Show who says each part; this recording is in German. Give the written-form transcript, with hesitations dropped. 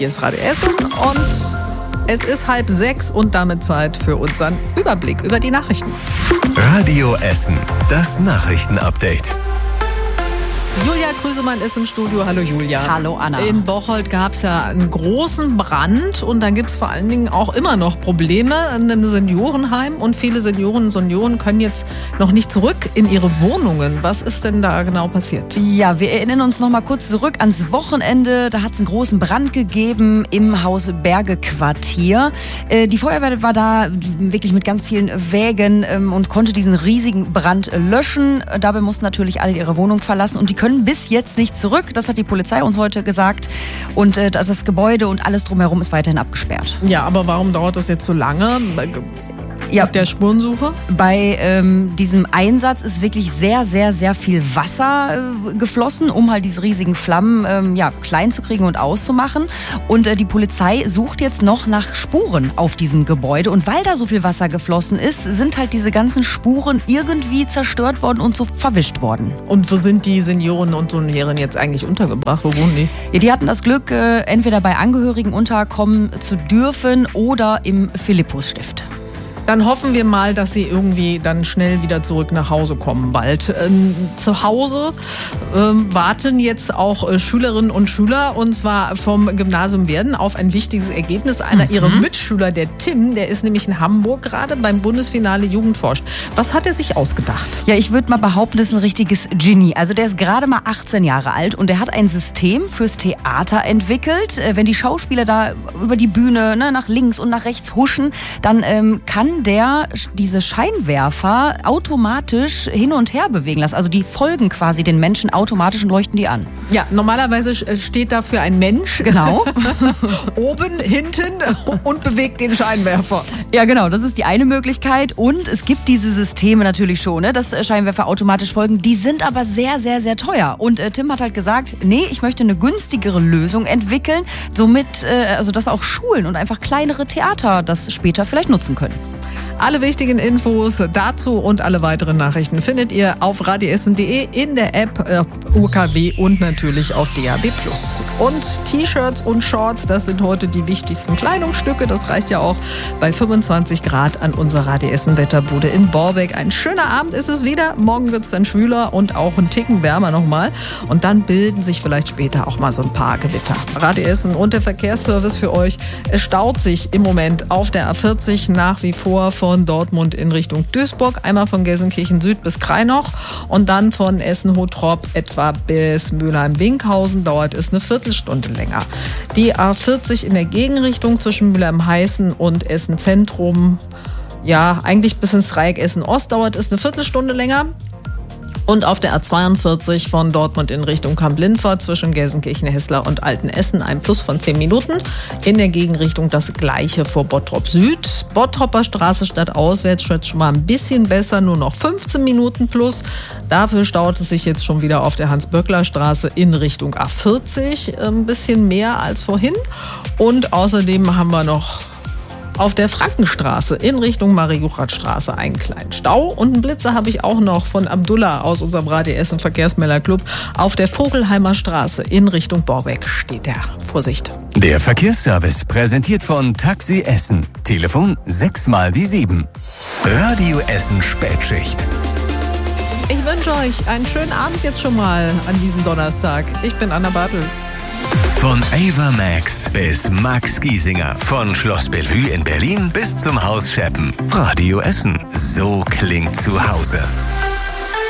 Speaker 1: Hier ist Radio Essen und es ist 5:30 und damit Zeit für unseren Überblick über die Nachrichten.
Speaker 2: Radio Essen, das Nachrichtenupdate.
Speaker 1: Julia Krüsemann ist im Studio. Hallo Julia.
Speaker 3: Hallo Anna.
Speaker 1: In Bocholt gab es ja einen großen Brand und dann gibt es vor allen Dingen auch immer noch Probleme in einem Seniorenheim und viele Senioren und Senioren können jetzt noch nicht zurück in ihre Wohnungen. Was ist denn da genau passiert?
Speaker 3: Ja, wir erinnern uns noch mal kurz zurück ans Wochenende. Da hat es einen großen Brand gegeben im Haus Berge-Quartier. Die Feuerwehr war da wirklich mit ganz vielen Wägen und konnte diesen riesigen Brand löschen. Dabei mussten natürlich alle ihre Wohnung verlassen und die können bis jetzt nicht zurück. Das hat die Polizei uns heute gesagt. Und das Gebäude und alles drumherum ist weiterhin abgesperrt.
Speaker 1: Ja, aber warum dauert das jetzt so lange?
Speaker 3: Ja,
Speaker 1: der Spurensuche?
Speaker 3: Bei diesem Einsatz ist wirklich sehr, sehr, sehr viel Wasser geflossen, um halt diese riesigen Flammen klein zu kriegen und auszumachen. Und die Polizei sucht jetzt noch nach Spuren auf diesem Gebäude. Und weil da so viel Wasser geflossen ist, sind halt diese ganzen Spuren irgendwie zerstört worden und so verwischt worden.
Speaker 1: Und wo sind die Senioren und Senioren jetzt eigentlich untergebracht? Wo wohnen die?
Speaker 3: Ja, die hatten das Glück, entweder bei Angehörigen unterkommen zu dürfen oder im Philippusstift.
Speaker 1: Dann hoffen wir mal, dass Sie irgendwie dann schnell wieder zurück nach Hause kommen bald. Zu Hause warten jetzt auch Schülerinnen und Schüler und zwar vom Gymnasium Werden auf ein wichtiges Ergebnis. Einer ihrer Mitschüler, der Tim, der ist nämlich in Hamburg gerade beim Bundesfinale Jugendforscht. Was hat er sich ausgedacht?
Speaker 3: Ja, ich würde mal behaupten, das ist ein richtiges Genie. Also der ist gerade mal 18 Jahre alt und der hat ein System fürs Theater entwickelt. Wenn die Schauspieler da über die Bühne nach links und nach rechts huschen, dann kann der diese Scheinwerfer automatisch hin und her bewegen lassen. Also die folgen quasi den Menschen automatisch und leuchten die an.
Speaker 1: Ja, normalerweise steht dafür ein Mensch.
Speaker 3: Genau.
Speaker 1: Oben, hinten und bewegt den Scheinwerfer.
Speaker 3: Ja, genau. Das ist die eine Möglichkeit. Und es gibt diese Systeme natürlich schon, dass Scheinwerfer automatisch folgen. Die sind aber sehr, sehr, sehr teuer. Und Tim hat halt gesagt, nee, ich möchte eine günstigere Lösung entwickeln, somit, dass auch Schulen und einfach kleinere Theater das später vielleicht nutzen können.
Speaker 1: Alle wichtigen Infos dazu und alle weiteren Nachrichten findet ihr auf radioessen.de, in der App UKW und natürlich auf DAB+. Und T-Shirts und Shorts, das sind heute die wichtigsten Kleidungsstücke. Das reicht ja auch bei 25 Grad an unserer Radio Essen Wetterbude in Borbeck. Ein schöner Abend ist es wieder. Morgen wird es dann schwüler und auch ein Ticken wärmer nochmal. Und dann bilden sich vielleicht später auch mal so ein paar Gewitter. Radio Essen und der Verkehrsservice für euch. Es staut sich im Moment auf der A40 nach wie vor von Dortmund in Richtung Duisburg, einmal von Gelsenkirchen Süd bis Krainoch und dann von Essen-Hottrop etwa bis Mülheim-Winkhausen dauert es eine Viertelstunde länger. Die A40 in der Gegenrichtung zwischen Mülheim-Heißen und Essen-Zentrum, ja, eigentlich bis ins Dreieck Essen-Ost dauert es eine Viertelstunde länger. Und auf der A42 von Dortmund in Richtung Kamp-Lindfort zwischen Gelsenkirchen-Hessler und Altenessen ein Plus von 10 Minuten. In der Gegenrichtung das gleiche vor Bottrop Süd. Bottropper Straße stadtauswärts schon mal ein bisschen besser, nur noch 15 Minuten plus. Dafür staut es sich jetzt schon wieder auf der Hans-Böckler-Straße in Richtung A40. Ein bisschen mehr als vorhin. Und außerdem haben wir noch auf der Frankenstraße in Richtung Marie-Juchat-Straße einen kleinen Stau. Und einen Blitzer habe ich auch noch von Abdullah aus unserem Radio Essen Verkehrsmelderclub. Auf der Vogelheimer Straße in Richtung Borbeck steht der. Vorsicht.
Speaker 2: Der Verkehrsservice präsentiert von Taxi Essen. Telefon 6x7. Radio Essen Spätschicht.
Speaker 1: Ich wünsche euch einen schönen Abend jetzt schon mal an diesem Donnerstag. Ich bin Anna Bartel.
Speaker 2: Von Ava Max bis Max Giesinger. Von Schloss Bellevue in Berlin bis zum Haus Scheppen. Radio Essen. So klingt zu Hause.